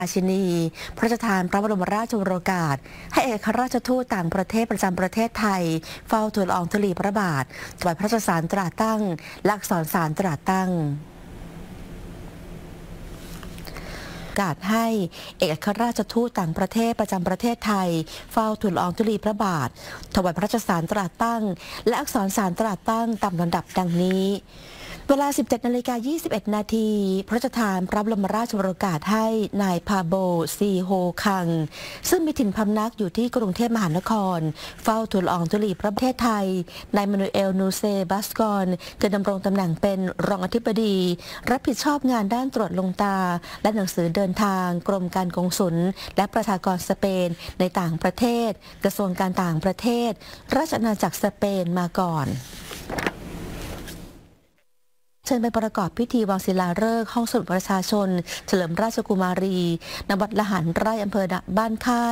ราชินีพระราชทานพระบรมราชโองการกาสให้เอกอัครราชทูตต่างประเทศประจำประเทศไทยเฝ้าทูลละอองธุลีพระบาทถวายพระราชสารตราตั้งและอักษรสารตราตั้งกาสให้เอกอัครราชทูตต่างประเทศประจำประเทศไทยเฝ้าทูลละอองธุลีพระบาทถวายพระราชสารตราตั้งและอักษรสารตราตั้งตามลำดับดังนี้เวลา 17:21 นาทีพระราชทานพระบรมราชโองการให้นายพาโบซีโฮคังซึ่งมีถิ่นพำนักอยู่ที่กรุงเทพมหานครเฝ้าทูลละอองธุลีพระประเทศไทยนายมานูเอลนูเซบัสกอนจะดำรงตำแหน่งเป็นรองอธิบดีรับผิดชอบงานด้านตรวจลงตาและหนังสือเดินทางกรมการกงสุลและประชากรสเปนในต่างประเทศกระทรวงการต่างประเทศราชอาณาจักรสเปนมาก่อนเชิญไปประกอบพิธีวางศิลาฤกษ์ห้องสมุดประชาชนเฉลิมราชกุมารีณวัดละหารไร่อำเภอบ้านค่าย